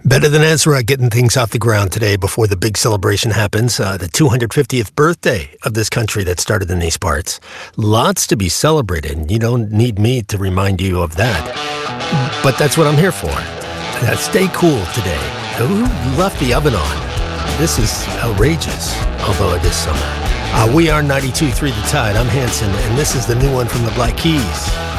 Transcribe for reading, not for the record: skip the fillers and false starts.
Better than Ezra getting things off the ground today before the big celebration happens, the 250th birthday of this country that started in these parts. Lots to be celebrated, and you don't need me to remind you of that. But that's what I'm here for. Stay cool today. Who left the oven on? This is outrageous, although it is summer. We are 92.3 The Tide. I'm Hanson, and this is the new one from the Black Keys.